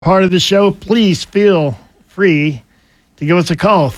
part of the show, please feel free to give us a call,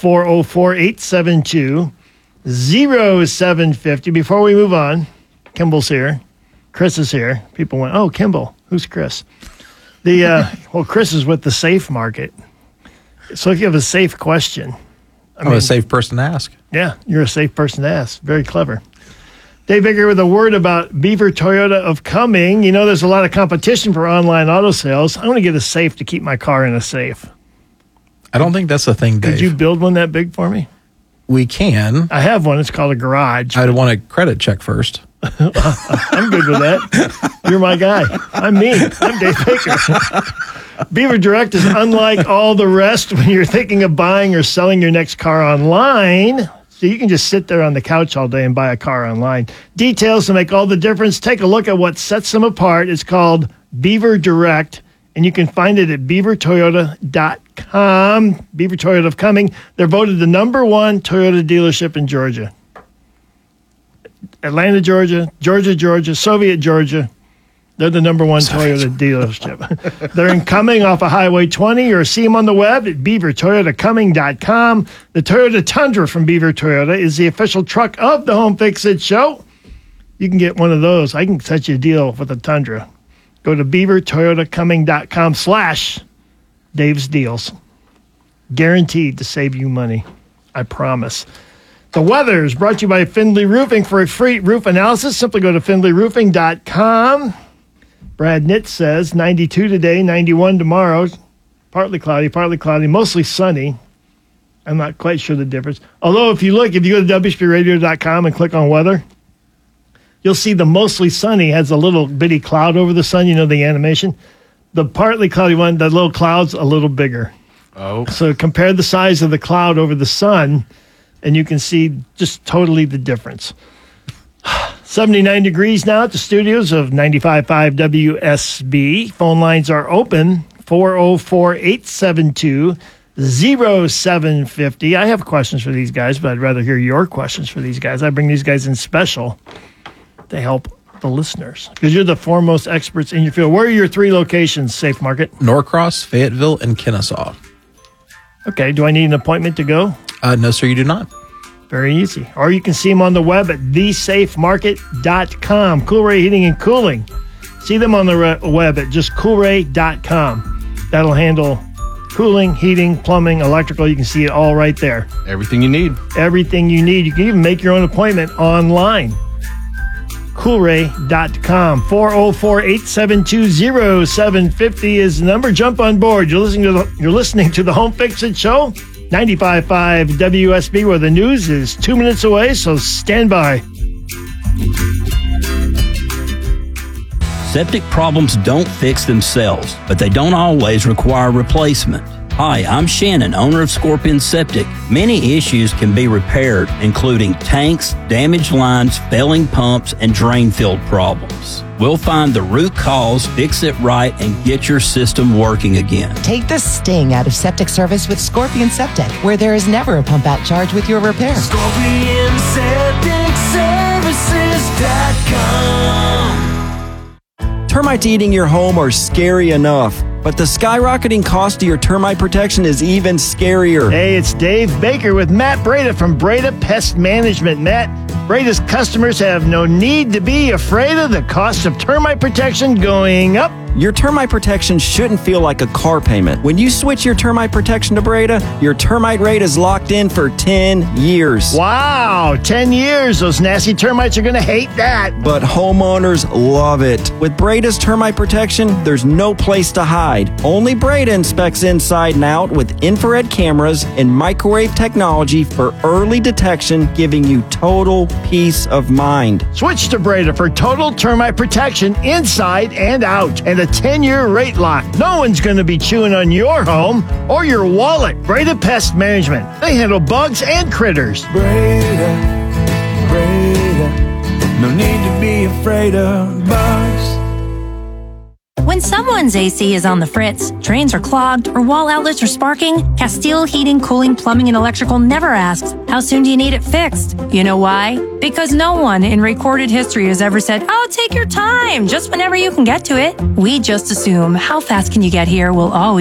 404-872-0750. Before we move on, Kimball's here. Chris is here. People went, oh, Kimball. Who's Chris? Well, Chris is with the Safe Market. So if you have a safe question. I'm a safe person to ask. Yeah, you're a safe person to ask. Very clever. Dave Baker with a word about Beaver Toyota of Cumming. You know, there's a lot of competition for online auto sales. I want to get a safe to keep my car in a safe. I don't think that's a thing, Dave. Could you build one that big for me? We can. I have one. It's called a garage. I'd want a credit check first. I'm good with that. You're my guy. I'm me. I'm Dave Baker. Beaver Direct is unlike all the rest when you're thinking of buying or selling your next car online. So you can just sit there on the couch all day and buy a car online. Details to make all the difference. Take a look at what sets them apart. It's called Beaver Direct, and you can find it at beavertoyota.com. Beaver Toyota of Cumming. They're voted the #1 Toyota dealership in Georgia. Atlanta, Georgia, Georgia, Soviet Georgia. They're the #1 Toyota dealership. They're in Cumming off of Highway 20, or see them on the web at beavertoyotacumming.com. The Toyota Tundra from Beaver Toyota is the official truck of the Home Fix It Show. You can get one of those. I can set you a deal with a Tundra. Go to beavertoyotacumming.com/Dave's Deals. Guaranteed to save you money. I promise. The weather is brought to you by Findlay Roofing. For a free roof analysis, simply go to findlayroofing.com. Brad Nitt says 92 today, 91 tomorrow. Partly cloudy, mostly sunny. I'm not quite sure the difference. Although if you go to WSBRadio.com and click on weather, you'll see the mostly sunny has a little bitty cloud over the sun. You know the animation? The partly cloudy one, the little cloud's a little bigger. Oh. So compare the size of the cloud over the sun, and you can see just totally the difference. 79 degrees now at the studios of 95.5 WSB. Phone lines are open, 404-872-0750. I have questions for these guys, but I'd rather hear your questions for these guys. I bring these guys in special to help the listeners, because you're the foremost experts in your field. Where are your 3 locations, Safe Market? Norcross, Fayetteville, and Kennesaw. Okay, do I need an appointment to go? No, sir, you do not. Very easy. Or you can see them on the web at thesafemarket.com. Coolray Heating and Cooling. See them on the web at just coolray.com. That'll handle cooling, heating, plumbing, electrical. You can see it all right there. Everything you need. Everything you need. You can even make your own appointment online. Coolray.com. 404-872-0750 is the number. Jump on board. You're listening to the Home Fix It Show. 95.5 WSB, where the news is 2 minutes away, so stand by. Septic problems don't fix themselves, but they don't always require replacement. Hi, I'm Shannon, owner of Scorpion Septic. Many issues can be repaired, including tanks, damaged lines, failing pumps, and drain-field problems. We'll find the root cause, fix it right, and get your system working again. Take the sting out of septic service with Scorpion Septic, where there is never a pump-out charge with your repair. ScorpionSepticServices.com. Termites eating your home are scary enough, but the skyrocketing cost of your termite protection is even scarier. Hey, it's Dave Baker with Matt Breda from Breda Pest Management. Matt, Breda's customers have no need to be afraid of the cost of termite protection going up. Your termite protection shouldn't feel like a car payment. When you switch your termite protection to Breda, your termite rate is locked in for 10 years. Wow, 10 years. Those nasty termites are going to hate that. But homeowners love it. With Breda's termite protection, there's no place to hide. Only Breda inspects inside and out with infrared cameras and microwave technology for early detection, giving you total peace of mind. Switch to Breda for total termite protection inside and out, and a 10-year rate lock. No one's going to be chewing on your home or your wallet. Breda Pest Management. They handle bugs and critters. Breda, no need to be afraid of bugs. When someone's AC is on the fritz, drains are clogged, or wall outlets are sparking, Castile Heating, Cooling, Plumbing, and Electrical never asks, how soon do you need it fixed? You know why? Because no one in recorded history has ever said, oh, take your time, just whenever you can get to it. We just assume how fast can you get here will always